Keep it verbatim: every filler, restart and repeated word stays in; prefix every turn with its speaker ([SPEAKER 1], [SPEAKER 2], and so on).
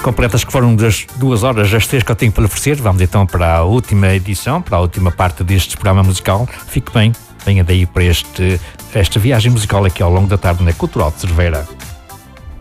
[SPEAKER 1] completas que foram das duas horas às três que eu tenho para lhe oferecer. Vamos então para a última edição, para a última parte deste programa musical. Fique bem, venha daí para este, esta viagem musical aqui ao longo da tarde na Cultural de Cerveira.